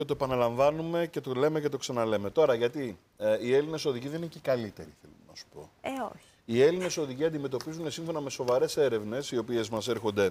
Το επαναλαμβάνουμε και το λέμε και το ξαναλέμε. Τώρα, γιατί οι Έλληνες οδηγοί δεν είναι και οι καλύτεροι, θέλω να σου πω. Όχι. Οι Έλληνες οδηγοί αντιμετωπίζουν σύμφωνα με σοβαρές έρευνες, οι οποίες μας έρχονται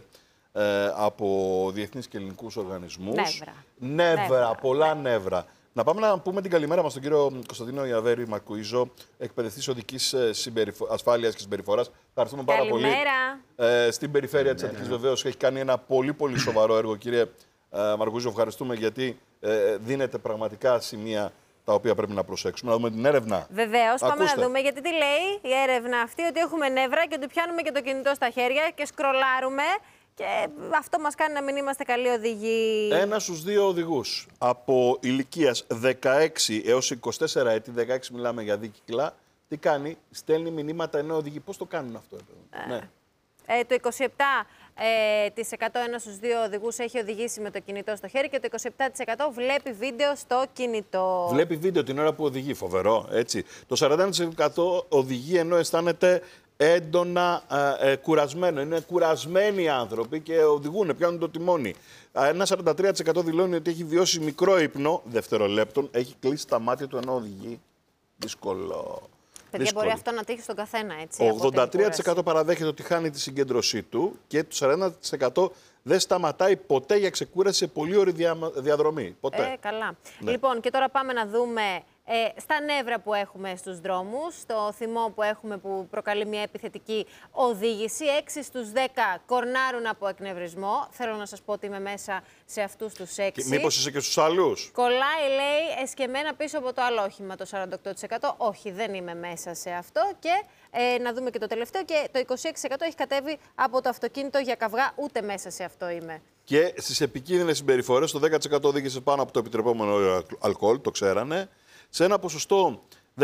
από διεθνείς και ελληνικούς οργανισμούς. Νεύρα, πολλά νεύρα. Να πάμε να πούμε την καλημέρα μας στον κύριο Κωνσταντίνο Ιαβέρη Μακουίζο, εκπαιδευτής οδικής ασφάλειας και συμπεριφοράς. Ευχαριστούμε πάρα πολύ. Στην περιφέρεια της Αττικής, βεβαίως, έχει κάνει ένα πολύ σοβαρό έργο, κύριε Μαρκουίζο. Ευχαριστούμε γιατί δίνετε πραγματικά σημεία τα οποία πρέπει να προσέξουμε. Να δούμε την έρευνα. Βεβαίως, πάμε να δούμε. Γιατί τι λέει η έρευνα αυτή, ότι έχουμε νεύρα και ότι πιάνουμε και το κινητό στα χέρια και σκρολάρουμε. Και αυτό μας κάνει να μην είμαστε καλοί οδηγοί. 1 στους 2 οδηγούς από ηλικίας 16 έως 24 έτη, 16 μιλάμε για δίκυκλα, τι κάνει, στέλνει μηνύματα ενώ οδηγεί. Πώς το κάνουν αυτό, ναι. Το 27% 1 στους 2 οδηγούς έχει οδηγήσει με το κινητό στο χέρι και το 27% βλέπει βίντεο στο κινητό. Βλέπει βίντεο την ώρα που οδηγεί, φοβερό, έτσι. Το 40% οδηγεί ενώ αισθάνεται έντονα κουρασμένο. Είναι κουρασμένοι οι άνθρωποι και οδηγούν, πιάνουν το τιμόνι. Ένα 43% δηλώνει ότι έχει βιώσει μικρό ύπνο δευτερολέπτων, έχει κλείσει τα μάτια του ενώ οδηγεί. Δύσκολο. Παιδιά, μπορεί αυτό να τύχει στον καθένα, έτσι. 83% παραδέχεται ότι χάνει τη συγκέντρωσή του και το 41% δεν σταματάει ποτέ για ξεκούραση σε πολύ ωρη διαδρομή. Ποτέ. Καλά. Ναι. Λοιπόν, και τώρα πάμε να δούμε στα νεύρα που έχουμε στους δρόμους, το θυμό που έχουμε που προκαλεί μια επιθετική οδήγηση. 6 στους 10 κορνάρουν από εκνευρισμό. Θέλω να σας πω ότι είμαι μέσα σε αυτούς τους 6. Και μήπως είσαι και στους άλλους? Κολλάει, λέει, εσκεμμένα πίσω από το άλλο όχημα το 48%. Όχι, δεν είμαι μέσα σε αυτό. Και να δούμε και το τελευταίο. Και το 26% έχει κατέβει από το αυτοκίνητο για καυγά. Ούτε μέσα σε αυτό είμαι. Και στις επικίνδυνες συμπεριφορές, το 10% οδήγησε πάνω από το επιτρεπόμενο αλκοόλ, το ξέρανε. Σε ένα ποσοστό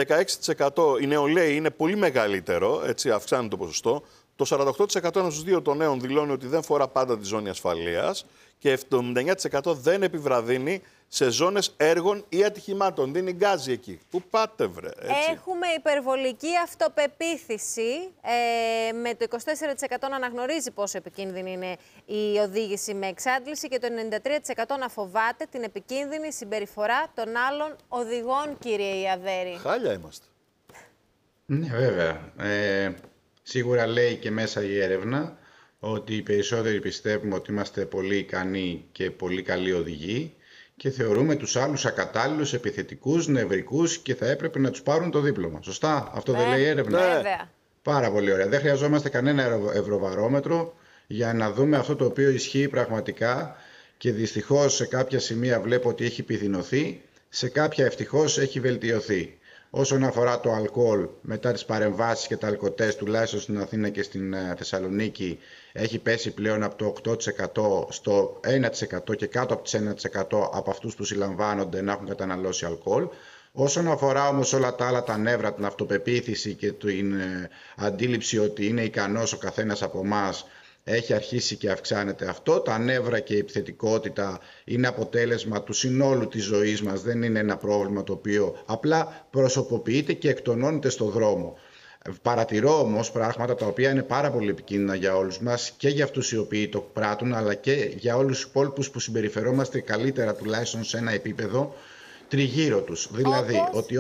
16% οι νεολαίοι είναι πολύ μεγαλύτερο, έτσι αυξάνει το ποσοστό. Το 48% 1 στους 2 των νέων δηλώνει ότι δεν φορά πάντα τη ζώνη ασφαλείας και το 79% δεν επιβραδύνει σε ζώνες έργων ή ατυχημάτων. Δίνει γκάζι εκεί. Πού πάτε, βρε, έτσι. Έχουμε υπερβολική αυτοπεποίθηση. Με το 24% να αναγνωρίζει πόσο επικίνδυνη είναι η οδήγηση με εξάντληση και το 93% να φοβάται την επικίνδυνη συμπεριφορά των άλλων οδηγών, κύριε Ιαβέρη. Χάλια είμαστε. Ναι, βέβαια. Σίγουρα λέει και μέσα η έρευνα ότι οι περισσότεροι πιστεύουμε ότι είμαστε πολύ ικανοί και πολύ καλοί οδηγοί και θεωρούμε τους άλλους ακατάλληλους, επιθετικούς, νευρικούς και θα έπρεπε να τους πάρουν το δίπλωμα. Σωστά, αυτό δεν λέει η έρευνα? Βέβαια. Πάρα πολύ ωραία. Δεν χρειαζόμαστε κανένα ευρωβαρόμετρο για να δούμε αυτό το οποίο ισχύει πραγματικά και δυστυχώς σε κάποια σημεία βλέπω ότι έχει επιδεινωθεί, σε κάποια ευτυχώς έχει βελτιωθεί. Όσον αφορά το αλκοόλ, μετά τις παρεμβάσεις και τα αλκοτέστ, τουλάχιστον στην Αθήνα και στην Θεσσαλονίκη, έχει πέσει πλέον από το 8% στο 1% και κάτω από τις 1% από αυτούς που συλλαμβάνονται να έχουν καταναλώσει αλκοόλ. Όσον αφορά όμως όλα τα άλλα τα νεύρα, την αυτοπεποίθηση και την αντίληψη ότι είναι ικανός ο καθένας από εμάς, έχει αρχίσει και αυξάνεται αυτό. Τα νεύρα και η επιθετικότητα είναι αποτέλεσμα του συνόλου της ζωής μας. Δεν είναι ένα πρόβλημα το οποίο απλά προσωποποιείται και εκτονώνεται στο δρόμο. Παρατηρώ όμως πράγματα τα οποία είναι πάρα πολύ επικίνδυνα για όλους μας και για αυτούς οι οποίοι το πράττουν, αλλά και για όλους τους υπόλοιπους που συμπεριφερόμαστε καλύτερα τουλάχιστον σε ένα επίπεδο τριγύρω τους. Δηλαδή,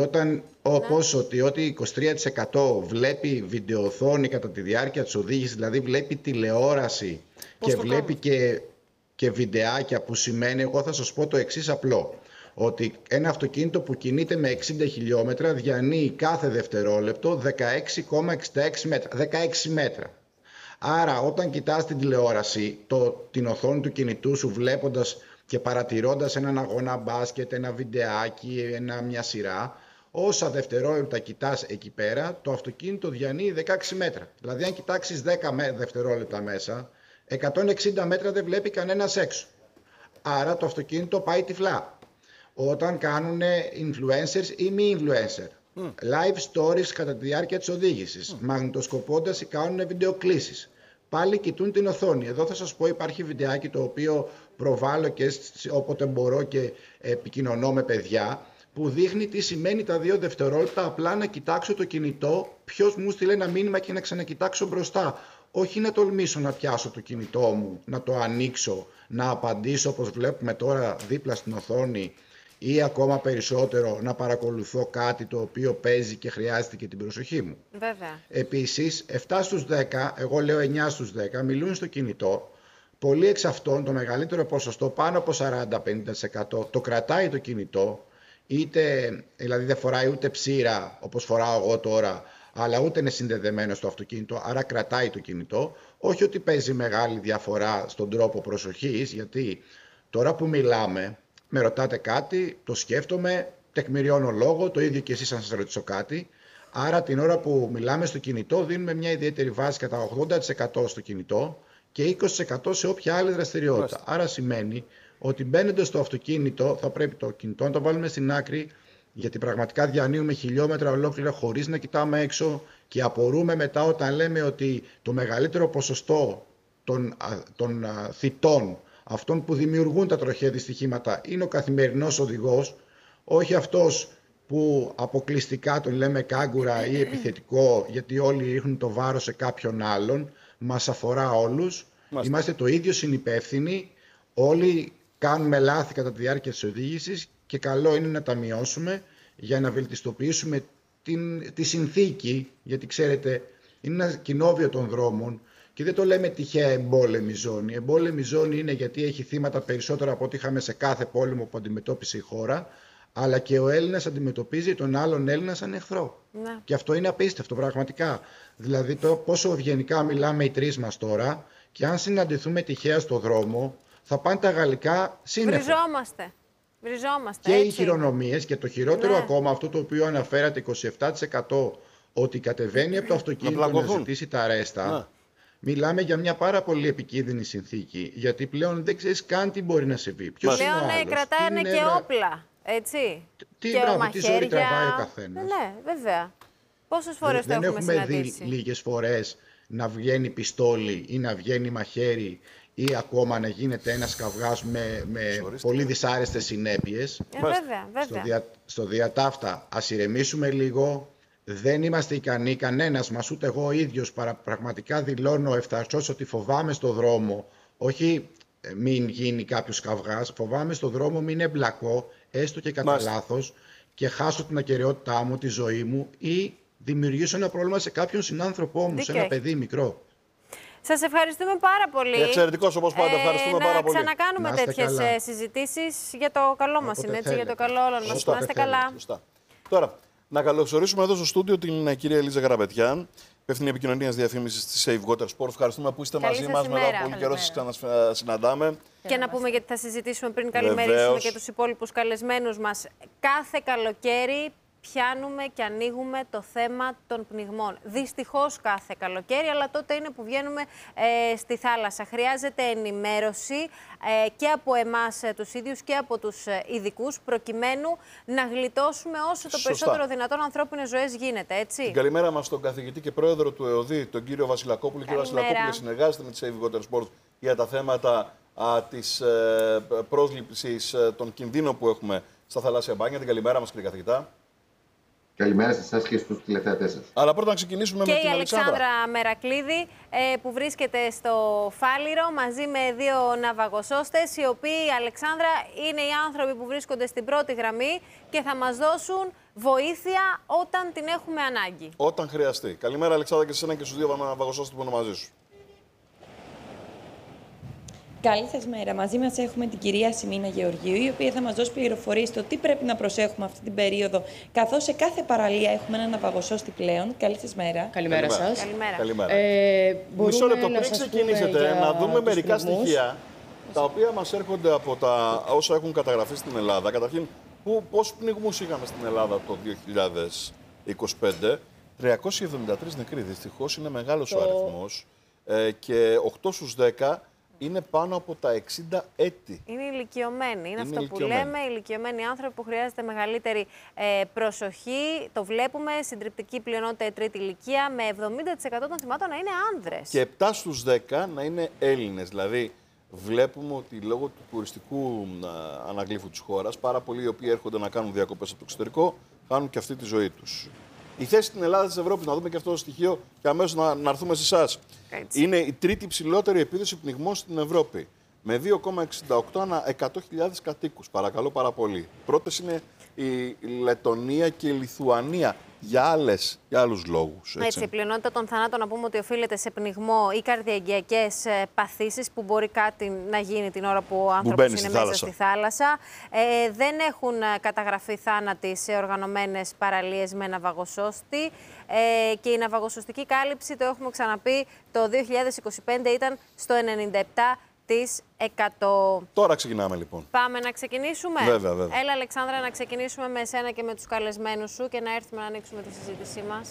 ότι 23% βλέπει βιντεοοθόνη κατά τη διάρκεια της οδήγησης, δηλαδή βλέπει τηλεόραση και βλέπει και βιντεάκια, που σημαίνει, εγώ θα σας πω το εξής απλό, ότι ένα αυτοκίνητο που κινείται με 60 χιλιόμετρα διανύει κάθε δευτερόλεπτο 16,66 μέτρα. 16 μέτρα. Άρα, όταν κοιτάς την τηλεόραση, την οθόνη του κινητού σου, βλέποντας και παρατηρώντας έναν αγώνα μπάσκετ, ένα βιντεάκι, μια σειρά, όσα δευτερόλεπτα κοιτάς εκεί πέρα, το αυτοκίνητο διανύει 16 μέτρα. Δηλαδή, αν κοιτάξεις 10 δευτερόλεπτα μέσα, 160 μέτρα δεν βλέπει κανένας έξω. Άρα το αυτοκίνητο πάει τυφλά. Όταν κάνουν influencers ή μη influencer, live stories κατά τη διάρκεια της οδήγησης, μαγνητοσκοπώντας ή κάνουν βιντεοκλήσεις, πάλι κοιτούν την οθόνη. Εδώ θα σας πω, υπάρχει βιντεάκι το οποίο προβάλλω και όποτε μπορώ και επικοινωνώ με παιδιά, που δείχνει τι σημαίνει τα 2 δευτερόλεπτα απλά να κοιτάξω το κινητό, ποιος μου στείλε ένα μήνυμα και να ξανακοιτάξω μπροστά. Όχι να τολμήσω να πιάσω το κινητό μου, να το ανοίξω, να απαντήσω όπως βλέπουμε τώρα δίπλα στην οθόνη ή ακόμα περισσότερο να παρακολουθώ κάτι το οποίο παίζει και χρειάζεται και την προσοχή μου. Βέβαια. Επίσης, 7 στους 10, εγώ λέω 9 στους 10, μιλούν στο κινητό. Πολλοί εξ αυτών, το μεγαλύτερο ποσοστό, πάνω από 40-50%, το κρατάει το κινητό, δηλαδή δεν φοράει ούτε ψήρα όπως φοράω εγώ τώρα, αλλά ούτε είναι συνδεδεμένο στο αυτοκίνητο, άρα κρατάει το κινητό. Όχι ότι παίζει μεγάλη διαφορά στον τρόπο προσοχής, γιατί τώρα που μιλάμε, με ρωτάτε κάτι, το σκέφτομαι, τεκμηριώνω λόγο, το ίδιο και εσείς αν σας ρωτήσω κάτι. Άρα την ώρα που μιλάμε στο κινητό δίνουμε μια ιδιαίτερη βάση κατά 80% στο κινητό και 20% σε όποια άλλη δραστηριότητα. Άρα σημαίνει ότι μπαίνοντας στο αυτοκίνητο θα πρέπει το κινητό να το βάλουμε στην άκρη, γιατί πραγματικά διανύουμε χιλιόμετρα ολόκληρα χωρίς να έξω και απορούμε μετά όταν λέμε ότι το μεγαλύτερο ποσοστό των θητών, αυτών που δημιουργούν τα τροχαία δυστυχήματα, είναι ο καθημερινός οδηγός, όχι αυτός που αποκλειστικά τον λέμε κάγκουρα ή επιθετικό, γιατί όλοι ρίχνουν το βάρος σε κάποιον άλλον. Μας αφορά όλους. Είμαστε το ίδιο συνυπεύθυνοι. Όλοι κάνουμε λάθη κατά τη διάρκεια της οδήγησης και καλό είναι να τα μειώσουμε για να βελτιστοποιήσουμε τη συνθήκη, γιατί ξέρετε είναι ένα κοινόβιο των δρόμων και δεν το λέμε τυχαία εμπόλεμη ζώνη. Εμπόλεμη ζώνη είναι γιατί έχει θύματα περισσότερα από ό,τι είχαμε σε κάθε πόλεμο που αντιμετώπισε η χώρα, αλλά και ο Έλληνας αντιμετωπίζει τον άλλον Έλληνα σαν εχθρό. Ναι. Και αυτό είναι απίστευτο πραγματικά. Δηλαδή το πόσο ευγενικά μιλάμε οι τρεις μας τώρα και αν συναντηθούμε τυχαία στο δρόμο θα πάνε τα γαλλικά σύννεφα. Βριζόμαστε. Και οι χειρονομίες και το χειρότερο ακόμα, αυτό το οποίο αναφέρατε 27% ότι κατεβαίνει από το αυτοκίνητο να ζητήσει τα ρέστα. Ναι. Μιλάμε για μια πάρα πολύ επικίνδυνη συνθήκη, γιατί πλέον δεν ξέρεις καν τι μπορεί να συμβεί. Πλέον κρατάνε και όπλα, έτσι. Τι ζωή τραβάει ο καθένας. Ναι, βέβαια. Πόσες φορές το έχουμε συναντήσει. Δεν έχουμε δει λίγες φορές να βγαίνει πιστόλι ή να βγαίνει μαχαίρι ή ακόμα να γίνεται ένας καυγάς με πολύ δυσάρεστες συνέπειες. Βέβαια. Στο διατάφτα, ας ηρεμήσουμε λίγο. Δεν είμαστε ικανοί, κανένας μας, ούτε εγώ ίδιος, πραγματικά δηλώνω ευθαρσώς ότι φοβάμαι στο δρόμο, όχι μην γίνει κάποιος καυγάς, φοβάμαι στο δρόμο μην εμπλακώ, έστω και κατά λάθος, και χάσω την ακεραιότητά μου, τη ζωή μου ή δημιουργήσω ένα πρόβλημα σε κάποιον συνάνθρωπό μου, σε ένα παιδί μικρό. Σας ευχαριστούμε πάρα πολύ. Εξαιρετικός όπως πάντα, ευχαριστούμε πάρα πολύ. Να ξανακάνουμε τέτοιες συζητήσεις για το καλό μας, είναι έτσι, για το καλό όλων μας. Να είστε καλά. Τώρα, να καλωσορίσουμε εδώ στο στούντιο την κυρία Ελίζα Καραπετιάν, υπεύθυνη επικοινωνίας διαφήμισης της Save Water Sport. Ευχαριστούμε που είστε μαζί μας. Μετά από πολύ καιρό σας ξανασυναντάμε. Και να πούμε, γιατί θα συζητήσουμε πριν καλημερίσουμε και τους υπόλοιπους καλεσμένους μας. Κάθε καλοκαίρι πιάνουμε και ανοίγουμε το θέμα των πνιγμών. Δυστυχώς κάθε καλοκαίρι, αλλά τότε είναι που βγαίνουμε στη θάλασσα. Χρειάζεται ενημέρωση και από εμάς τους ίδιους και από τους ειδικούς, προκειμένου να γλιτώσουμε όσο το περισσότερο δυνατόν ανθρώπινες ζωές γίνεται, έτσι. Καλημέρα μας στον καθηγητή και πρόεδρο του ΕΟΔΗ, τον κύριο Βασιλακόπουλο. Κύριε Βασιλακόπουλο, συνεργάζεται με τη Save Water Sport για τα θέματα της πρόσληψης των κινδύνων που έχουμε στα θαλάσσια μπάνια. Την καλημέρα μας, κύριε καθηγητά. Καλημέρα σε εσάς και στους τηλεθεατές σας. Αλλά πρώτα να ξεκινήσουμε με την Αλεξάνδρα Μερακλίδη, που βρίσκεται στο Φάληρο μαζί με δύο ναυαγοσώστες, οι οποίοι, Αλεξάνδρα, είναι οι άνθρωποι που βρίσκονται στην πρώτη γραμμή και θα μας δώσουν βοήθεια όταν την έχουμε ανάγκη. Όταν χρειαστεί. Καλημέρα, Αλεξάνδρα, και σε εσένα και στους δύο ναυαγοσώστες που είναι μαζί σου. Καλή σας μέρα. Μαζί μας έχουμε την κυρία Σιμίνα Γεωργίου, η οποία θα μας δώσει πληροφορίες στο τι πρέπει να προσέχουμε αυτή την περίοδο, καθώς σε κάθε παραλία έχουμε έναν ναυαγοσώστη πλέον. Καλή σας μέρα. Καλημέρα σας. Καλημέρα. Μισό λεπτό πριν ξεκινήσετε, να δούμε μερικά στοιχεία τα οποία μας έρχονται από τα όσα έχουν καταγραφεί στην Ελλάδα. Καταρχήν, πόσους πνιγμούς είχαμε στην Ελλάδα το 2025? 373 νεκροί. Δυστυχώς είναι μεγάλος ο αριθμός και 8 στους 10 είναι πάνω από τα 60 έτη. Είναι ηλικιωμένοι. Είναι αυτό που λέμε, ηλικιωμένοι άνθρωποι που χρειάζεται μεγαλύτερη προσοχή. Το βλέπουμε, συντριπτική πλειονότητα η τρίτη ηλικία, με 70% των θυμάτων να είναι άνδρες. Και 7 στους 10 να είναι Έλληνες. Δηλαδή, βλέπουμε ότι λόγω του τουριστικού αναγλύφου της χώρας, πάρα πολλοί οι οποίοι έρχονται να κάνουν διακοπές από το εξωτερικό, χάνουν και αυτή τη ζωή τους. Η θέση στην Ελλάδα της Ευρώπης, να δούμε και αυτό το στοιχείο και αμέσως να έρθουμε σε εσάς. Είναι η τρίτη ψηλότερη επίδοση πνιγμών στην Ευρώπη. με 2,68 ανά 100.000 κατοίκους. Παρακαλώ πάρα πολύ. Πρώτες είναι η Λετονία και η Λιθουανία για άλλους λόγους. Έτσι, η πλειονότητα των θανάτων να πούμε ότι οφείλεται σε πνιγμό ή καρδιαγγειακές παθήσεις που μπορεί κάτι να γίνει την ώρα που ο άνθρωπος είναι μέσα στη θάλασσα. Δεν έχουν καταγραφεί θάνατοι σε οργανωμένες παραλίες με ναυαγοσώστη και η ναυαγοσωστική κάλυψη, το έχουμε ξαναπεί, το 2025 ήταν στο 97%. Τώρα ξεκινάμε λοιπόν. Πάμε να ξεκινήσουμε. Βέβαια. Έλα, Αλεξάνδρα, να ξεκινήσουμε με εσένα και με τους καλεσμένους σου και να έρθουμε να ανοίξουμε τη συζήτησή μας.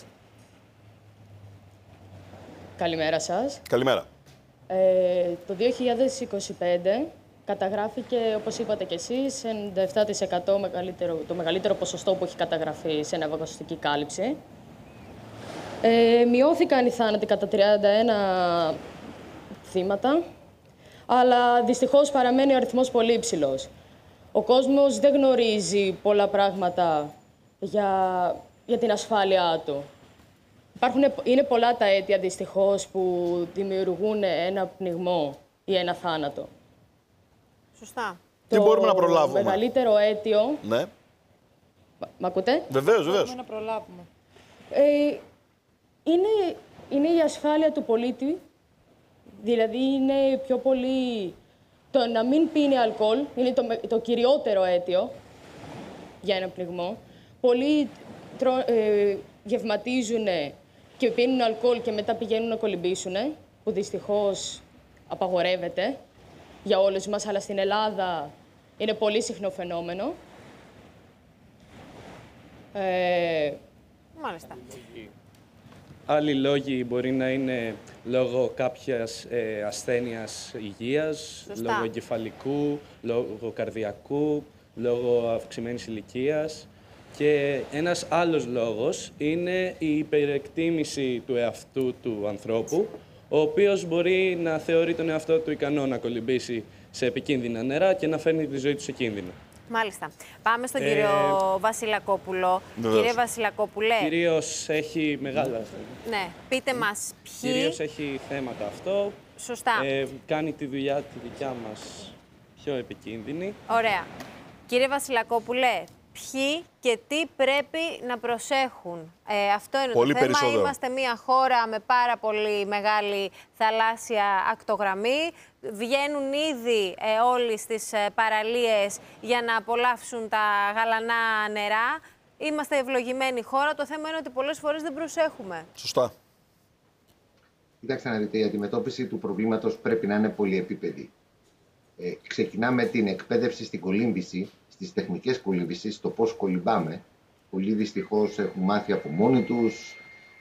Καλημέρα σας. Καλημέρα. Το 2025 καταγράφηκε, όπως είπατε κι εσείς, 97% το μεγαλύτερο ποσοστό που έχει καταγραφεί σε ναυαγοσωστική κάλυψη. Μειώθηκαν οι θάνατοι κατά 31 θύματα, αλλά δυστυχώς παραμένει ο αριθμός πολύ υψηλός. Ο κόσμος δεν γνωρίζει πολλά πράγματα για την ασφάλειά του. Είναι πολλά τα αίτια δυστυχώς που δημιουργούν ένα πνιγμό ή ένα θάνατο. Σωστά. Τι μπορούμε να προλάβουμε? Το μεγαλύτερο αίτιο... Ναι. Μ' ακούτε? Βεβαίως. Μπορούμε να προλάβουμε. Είναι η ασφάλεια του πολίτη. Δηλαδή είναι πιο πολύ το να μην πίνει αλκοόλ, είναι το κυριότερο αίτιο για ένα πνιγμό. Πολλοί γευματίζουν και πίνουν αλκοόλ και μετά πηγαίνουν να κολυμπήσουν, που δυστυχώς απαγορεύεται για όλους μας, αλλά στην Ελλάδα είναι πολύ συχνό φαινόμενο. Μάλιστα. Άλλοι λόγοι μπορεί να είναι λόγω κάποιας ασθένειας υγείας, Σωστά. λόγω εγκεφαλικού, λόγω καρδιακού, λόγω αυξημένης ηλικίας. Και ένας άλλος λόγος είναι η υπερεκτίμηση του εαυτού του ανθρώπου, ο οποίος μπορεί να θεωρεί τον εαυτό του ικανό να κολυμπήσει σε επικίνδυνα νερά και να φέρνει τη ζωή του σε κίνδυνο. Μάλιστα. Πάμε στον κύριο Βασιλακόπουλο. Βεβαίως. Κύριε Βασιλακόπουλε. Κυρίως έχει μεγάλα... Ναι, πείτε μας ποιοι... Κυρίως έχει θέματα αυτό. Σωστά. Κάνει τη δουλειά τη δικιά μας πιο επικίνδυνη. Ωραία. Κύριε Βασιλακόπουλε, ποιοι και τι πρέπει να προσέχουν? Αυτό είναι Πολύ το θέμα. περισσότερο. Είμαστε μια χώρα με πάρα πολύ μεγάλη θαλάσσια ακτογραμμή. Βγαίνουν ήδη όλοι στις παραλίες για να απολαύσουν τα γαλανά νερά. Είμαστε ευλογημένη χώρα. Το θέμα είναι ότι πολλές φορές δεν προσέχουμε. Σωστά. Κοιτάξτε να δείτε, η αντιμετώπιση του προβλήματος πρέπει να είναι πολυεπίπεδη. Ξεκινάμε την εκπαίδευση στην κολύμβηση, στις τεχνικές κολύμβησης, στο πώς κολυμπάμε. Πολλοί δυστυχώς έχουν μάθει από μόνοι τους,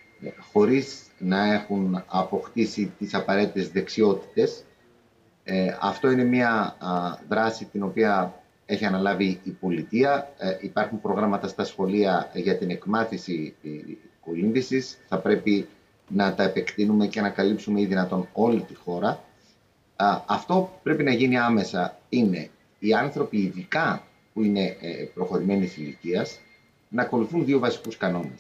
χωρίς να έχουν αποκτήσει τις απαραίτητες δεξιότητες. Αυτό είναι μια δράση την οποία έχει αναλάβει η πολιτεία. Υπάρχουν προγράμματα στα σχολεία για την εκμάθηση κολύμβησης. Θα πρέπει να τα επεκτείνουμε και να καλύψουμε ή δυνατόν όλη τη χώρα. Αυτό πρέπει να γίνει άμεσα. Είναι οι άνθρωποι, ειδικά που είναι προχωρημένης ηλικίας, να ακολουθούν δύο βασικούς κανόνες.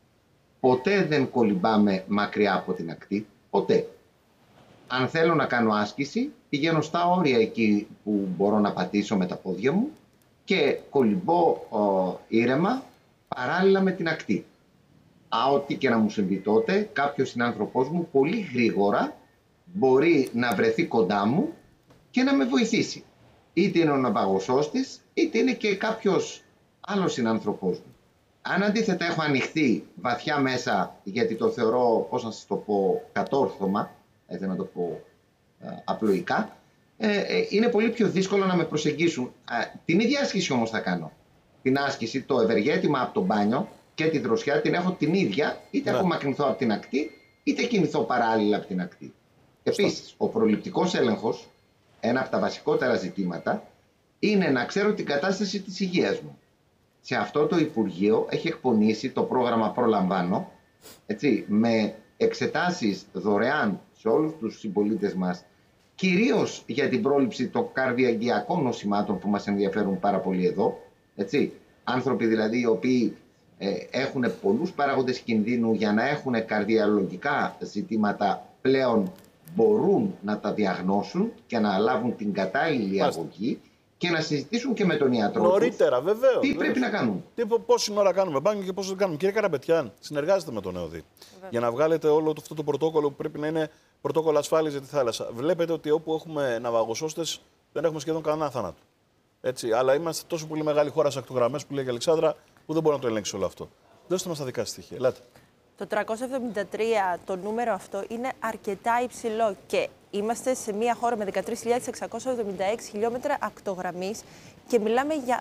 Ποτέ δεν κολυμπάμε μακριά από την ακτή. Ποτέ. Αν θέλω να κάνω άσκηση, πηγαίνω στα όρια εκεί που μπορώ να πατήσω με τα πόδια μου και κολυμπώ ήρεμα παράλληλα με την ακτή. Ό,τι και να μου συμβεί τότε, κάποιος συνάνθρωπός μου πολύ γρήγορα μπορεί να βρεθεί κοντά μου και να με βοηθήσει. Είτε είναι ο ναυαγοσώστης, είτε είναι και κάποιος άλλος συνάνθρωπός μου. Αν αντίθετα έχω ανοιχθεί βαθιά μέσα, γιατί το θεωρώ, πώς να σας το πω, κατόρθωμα, έτσι να το πω απλοϊκά, είναι πολύ πιο δύσκολο να με προσεγγίσουν. Την ίδια άσκηση όμως θα κάνω. Την άσκηση, το ευεργέτημα από το μπάνιο και τη δροσιά την έχω την ίδια, είτε απομακρυνθώ από την ακτή, είτε κινηθώ παράλληλα από την ακτή. Επίσης, ο προληπτικός έλεγχος, ένα από τα βασικότερα ζητήματα, είναι να ξέρω την κατάσταση της υγείας μου. Σε αυτό το Υπουργείο έχει εκπονήσει το πρόγραμμα Προλαμβάνω, έτσι, με εξετάσεις δωρεάν σε όλους τους συμπολίτες μας, κυρίως για την πρόληψη των καρδιαγγειακών νοσημάτων που μας ενδιαφέρουν πάρα πολύ εδώ. Έτσι. Άνθρωποι δηλαδή οι οποίοι έχουν πολλούς παράγοντες κινδύνου για να έχουν καρδιολογικά ζητήματα πλέον μπορούν να τα διαγνώσουν και να λάβουν την κατάλληλη αγωγή και να συζητήσουν και με τον ιατρό νωρίτερα, βεβαίως. Τι πρέπει να κάνουν. Πόση ώρα κάνουμε μπάνιο και πόσο δεν κάνουμε. Κύριε Καραπετιάν, συνεργάζεται με τον ΕΟΔΗ για να βγάλετε όλο αυτό το πρωτόκολλο που πρέπει να είναι πρωτόκολλο ασφάλειας για τη θάλασσα. Βλέπετε ότι όπου έχουμε ναυαγοσώστες δεν έχουμε σχεδόν κανένα θάνατο. Έτσι, αλλά είμαστε τόσο πολύ μεγάλη χώρα σε ακτογραμμές που λέει η Αλεξάνδρα που δεν μπορεί να το ελέγξει όλο αυτό. Δώστε μας τα δικά στοιχεία. Ελάτε. Το 373, το νούμερο αυτό, είναι αρκετά υψηλό και είμαστε σε μια χώρα με 13.676 χιλιόμετρα ακτογραμμής και μιλάμε για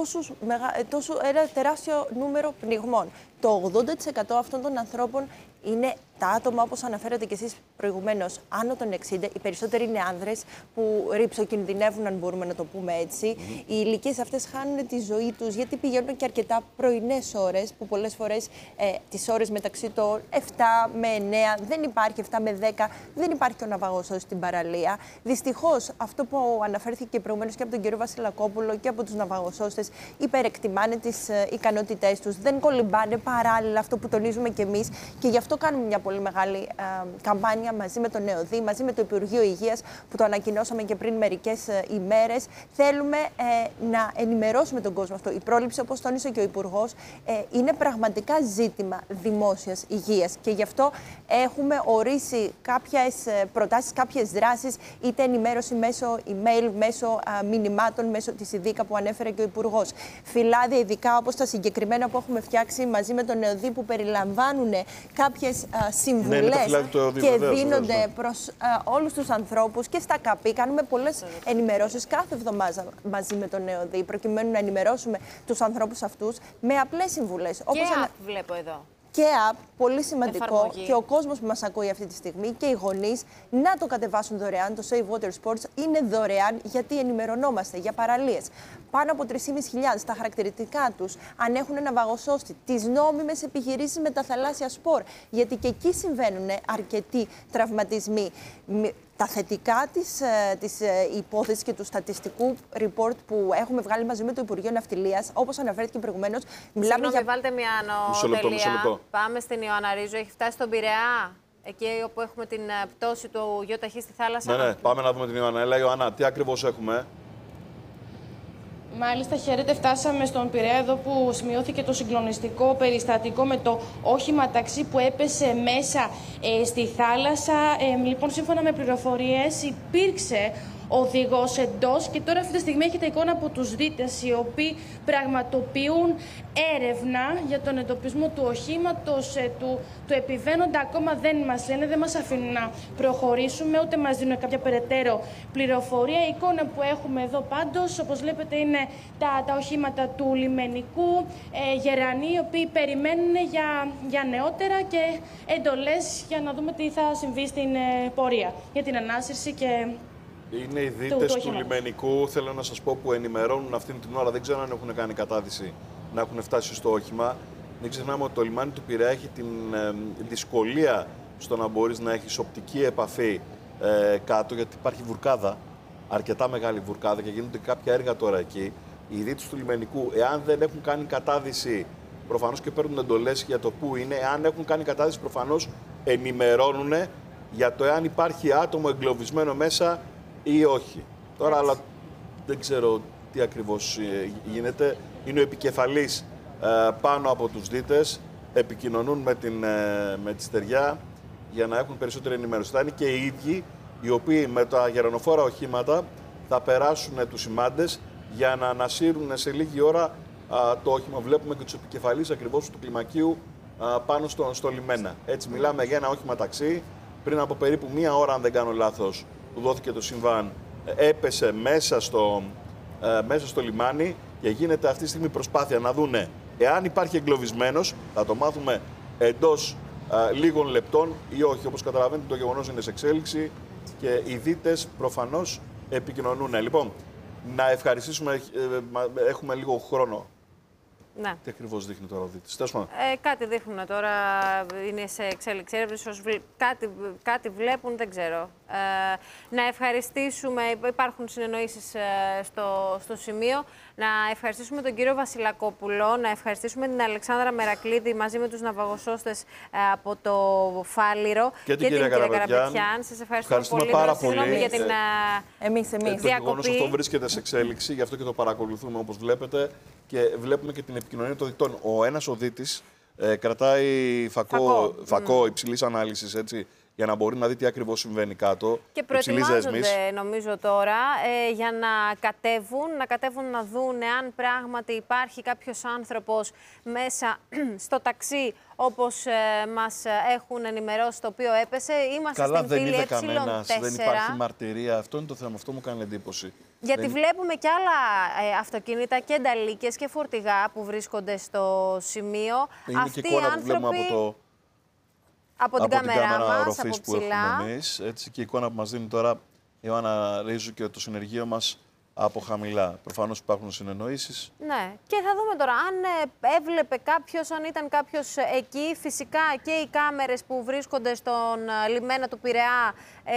ένα τεράστιο νούμερο πνιγμών. Το 80% αυτών των ανθρώπων είναι τα άτομα, όπως αναφέρατε και εσείς προηγουμένως, άνω των 60. Οι περισσότεροι είναι άνδρες που ρυψοκινδυνεύουν, αν μπορούμε να το πούμε έτσι. Οι ηλικίες αυτές χάνουν τη ζωή τους γιατί πηγαίνουν και αρκετά πρωινές ώρες, που πολλές φορές τις ώρες μεταξύ των 7 με 9 δεν υπάρχει, 7 με 10 δεν υπάρχει ο ναυαγοσώστης στην παραλία. Δυστυχώς, αυτό που αναφέρθηκε προηγουμένως και από τον κύριο Βασιλακόπουλο και από τους ναυαγοσώστες, υπερεκτιμάνε τις ικανότητές τους, δεν κολυμπάνε παράλληλα, αυτό που τονίζουμε κι εμείς, και γι' αυτό κάνουμε μια πολύ μεγάλη καμπάνια μαζί με τον ΕΟΔΗ, μαζί με το Υπουργείο Υγείας, που το ανακοινώσαμε και πριν μερικές ημέρες. Θέλουμε να ενημερώσουμε τον κόσμο αυτό. Η πρόληψη, όπως τόνισε και ο Υπουργός, είναι πραγματικά ζήτημα δημόσιας υγείας και γι' αυτό έχουμε ορίσει κάποιες προτάσεις, κάποιες δράσεις, είτε ενημέρωση μέσω email, μέσω μηνυμάτων, μέσω της ΙΔΙΚΑ που ανέφερε και ο Υπουργός. Φυλάδια ειδικά, όπως τα συγκεκριμένα που έχουμε φτιάξει μαζί με τον ΕΟΔΗ, που περιλαμβάνουν κάποιες συμβουλές και δίνονται προς όλους τους ανθρώπους και στα ΚΑΠΗ. Κάνουμε πολλές ενημερώσεις κάθε εβδομάδα μαζί με τον ΕΟΔΗ, προκειμένου να ενημερώσουμε τους ανθρώπους αυτούς με απλές συμβουλές. Και app βλέπω εδώ. Και app, πολύ σημαντικό, εφαρμογή. Και ο κόσμος που μας ακούει αυτή τη στιγμή και οι γονείς να το κατεβάσουν δωρεάν. Το Save Water Sports είναι δωρεάν γιατί ενημερωνόμαστε για παραλίες. Πάνω από 3.500 τα χαρακτηριστικά τους, αν έχουν ναυαγοσώστη, τις νόμιμες επιχειρήσεις με τα θαλάσσια σπορ, γιατί και εκεί συμβαίνουν αρκετοί τραυματισμοί. Τα θετικά της υπόθεσης και του στατιστικού report που έχουμε βγάλει μαζί με το Υπουργείο Ναυτιλίας, όπως αναφέρθηκε προηγουμένως, μιλάμε για... Βάλτε μια ανωτελεία. Πάμε στην Ιωάννα Ρίζο. Έχει φτάσει στον Πειραιά, εκεί όπου έχουμε την πτώση του γιοταχή στη θάλασσα. Ναι, πάμε να δούμε την Ιωάννα. Έλα, Ιωάννα, τι ακριβώς έχουμε? Μάλιστα, χαίρετε. Φτάσαμε στον Πειραιά, εδώ που σημειώθηκε το συγκλονιστικό περιστατικό με το όχημα ταξί που έπεσε μέσα στη θάλασσα. Λοιπόν, σύμφωνα με πληροφορίες, υπήρξε οδηγός εντός και τώρα αυτή τη στιγμή έχετε εικόνα από τους δίτες, οι οποίοι πραγματοποιούν έρευνα για τον εντοπισμό του οχήματος, του επιβαίνοντα. Ακόμα δεν μας λένε, δεν μας αφήνουν να προχωρήσουμε, ούτε μας δίνουν κάποια περαιτέρω πληροφορία. Η εικόνα που έχουμε εδώ πάντως, όπως βλέπετε, είναι τα οχήματα του λιμενικού, γερανοί, οι οποίοι περιμένουν για νεότερα και εντολές για να δούμε τι θα συμβεί στην πορεία για την ανάσυρση και... Είναι οι δίτες του λιμενικού, θέλω να σας πω, που ενημερώνουν αυτήν την ώρα. Δεν ξέρω αν έχουν κάνει κατάδυση να έχουν φτάσει στο όχημα. Μην ξεχνάμε ότι το λιμάνι του Πειραιά έχει την δυσκολία στο να μπορείς να έχεις οπτική επαφή κάτω, γιατί υπάρχει βουρκάδα, αρκετά μεγάλη βουρκάδα και γίνονται κάποια έργα τώρα εκεί. Οι δίτες του λιμενικού, εάν δεν έχουν κάνει κατάδυση, προφανώς και παίρνουν εντολές για το πού είναι. Εάν έχουν κάνει κατάδυση, προφανώς ενημερώνουν για το εάν υπάρχει άτομο εγκλωβισμένο μέσα ή όχι. Τώρα, αλλά δεν ξέρω τι ακριβώς γίνεται. Είναι ο επικεφαλής πάνω από τους δίτες, επικοινωνούν με τη στεριά για να έχουν περισσότερη ενημέρωση. Θα είναι και οι ίδιοι οι οποίοι με τα γερανοφόρα οχήματα θα περάσουν τους σημάντες για να ανασύρουν σε λίγη ώρα το όχημα. Βλέπουμε και τους επικεφαλείς ακριβώς του κλιμακίου πάνω στο λιμένα. Έτσι, μιλάμε για ένα όχημα ταξί. Πριν από περίπου μία ώρα, αν δεν κάνω λάθος, που δόθηκε το συμβάν, έπεσε μέσα στο λιμάνι και γίνεται αυτή τη στιγμή προσπάθεια να δούνε εάν υπάρχει εγκλωβισμένος, θα το μάθουμε εντός λίγων λεπτών ή όχι. Όπως καταλαβαίνετε, το γεγονός είναι σε εξέλιξη και οι δίτες προφανώς επικοινωνούν. Λοιπόν, να ευχαριστήσουμε, έχουμε λίγο χρόνο. Ναι. Τι ακριβώς δείχνει τώρα ο δίτης? Κάτι δείχνουν τώρα, είναι σε εξέλιξη έρευνες, κάτι βλέπουν, δεν ξέρω. Να ευχαριστήσουμε, υπάρχουν συνεννοήσεις στο σημείο, να ευχαριστήσουμε τον κύριο Βασιλακόπουλο, να ευχαριστήσουμε την Αλεξάνδρα Μερακλίδη μαζί με τους ναυαγοσώστες από το Φάληρο και την κυρία Καραπετιάν. Σας ευχαριστούμε πολύ. Πάρα πολύ. Συγγνώμη για την εμείς. Το γεγονός αυτό βρίσκεται σε εξέλιξη, γι' αυτό και το παρακολουθούμε όπως βλέπετε και βλέπουμε και την επικοινωνία των διτών. Ο ένας ο δίτης κρατάει φακό υψηλής ανάλυσης, έτσι, για να μπορεί να δει τι ακριβώς συμβαίνει κάτω. Και προετοιμάζονται, νομίζω τώρα, για να κατέβουν να δουν αν πράγματι υπάρχει κάποιος άνθρωπος μέσα στο ταξί, όπως μας έχουν ενημερώσει, το οποίο έπεσε. Είμαστε Καλά, στην πύλη δεν είδε Ε4. κανένας, δεν υπάρχει μαρτυρία. Αυτό είναι το θέμα, αυτό μου κάνει εντύπωση. Γιατί βλέπουμε και άλλα αυτοκίνητα και νταλίκες και φορτηγά που βρίσκονται στο σημείο. Είναι αυτοί και εικόνα οι άνθρωποι... που βλέπουμε από την κάμερα μας, οροφής που έχουμε εμείς, έτσι, και η εικόνα που μας δίνει τώρα η Ιωάννα Ρίζου και το συνεργείο μας από χαμηλά. Προφανώς υπάρχουν συνεννοήσεις. Ναι, και θα δούμε τώρα αν έβλεπε κάποιος, αν ήταν κάποιος εκεί. Φυσικά και οι κάμερες που βρίσκονται στον λιμένα του Πειραιά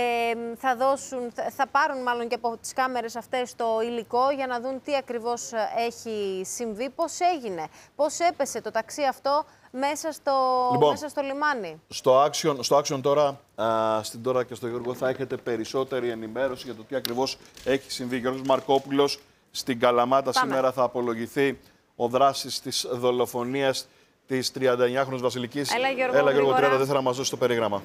θα πάρουν μάλλον και από τις κάμερες αυτές το υλικό για να δουν τι ακριβώς έχει συμβεί, πώς έγινε, πώς έπεσε το ταξί αυτό μέσα στο λιμάνι. Στο Action τώρα, στην Τώρα και στο Γιώργο, θα έχετε περισσότερη ενημέρωση για το τι ακριβώς έχει συμβεί. Γιώργος Μαρκόπουλος, στην Καλαμάτα σήμερα θα απολογηθεί ο δράσης της δολοφονίας της 39χρονης Βασιλικής. Έλα Γιώργο, 30 δεν θα μας δώσει το περίγραμμα.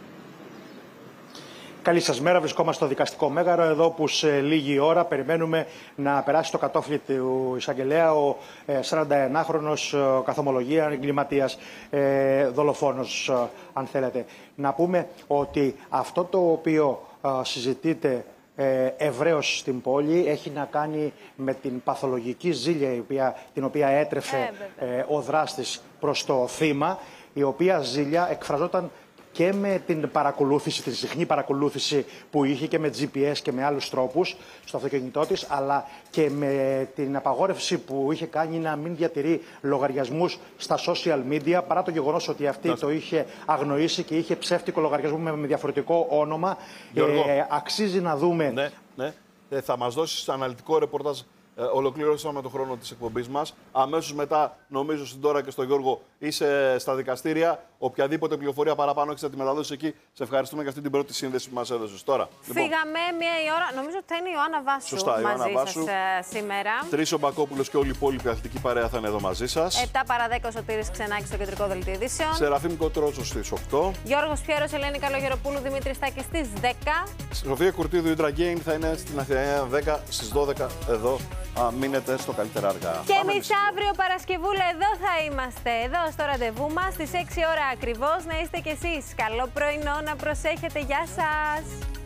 Καλή σας μέρα. Βρισκόμαστε στο δικαστικό μέγαρο, εδώ που σε λίγη ώρα περιμένουμε να περάσει το κατόφλι του εισαγγελέα ο 41χρονος καθομολογία εγκληματίας, δολοφόνος, αν θέλετε. Να πούμε ότι αυτό το οποίο συζητείται ευρέως στην πόλη έχει να κάνει με την παθολογική ζήλια την οποία έτρεφε ο δράστης προς το θύμα, η οποία ζήλια εκφραζόταν και με την παρακολούθηση, την συχνή παρακολούθηση που είχε και με GPS και με άλλους τρόπους στο αυτοκίνητό της, αλλά και με την απαγόρευση που είχε κάνει να μην διατηρεί λογαριασμούς στα social media, παρά το γεγονός ότι αυτή το είχε αγνοήσει και είχε ψεύτικο λογαριασμό με διαφορετικό όνομα. Αξίζει να δούμε. Ναι. Θα μας δώσεις αναλυτικό ρεπορτάζ. Ολοκληρώσαμε τον χρόνο της εκπομπής μας. Αμέσως μετά, νομίζω, στην Τώρα και στο Γιώργο είσαι στα δικαστήρια. Οποιαδήποτε πληροφορία παραπάνω έχεις να τη μεταδώσεις εκεί. Σε ευχαριστούμε για αυτή την πρώτη σύνδεση που μας έδωσες. Τώρα. Φύγαμε μία η ώρα. Νομίζω ότι θα είναι η Ιωάννα Βάσου. Σωστά, μαζί Βάσου. σας σήμερα. Τρεις ο Μπακόπουλος και όλη η υπόλοιπη αθλητική παρέα θα είναι εδώ μαζί σας. 7 παρά 10 ο Σωτήρης Ξενάκης στο κεντρικό δελτίο ειδήσεων. Σεραφείμ Κοτρότσος στις 8. Γιώργος Πιέρος, Ελένη Καλογεροπούλου, Δημήτρης Στάκης στις 10. Σοφία Κουρτίδου, Ιντρα Γκέιν θα είναι στην Αθηναία 10 στις 12 εδώ. Μείνετε στο καλύτερα αργά. Και εμείς αύριο Παρασκευούλα εδώ θα είμαστε. Εδώ στο ραντεβού μας στις 6 ώρα ακριβώς. Να είστε κι εσείς. Καλό πρωινό, να προσέχετε. Γεια σας.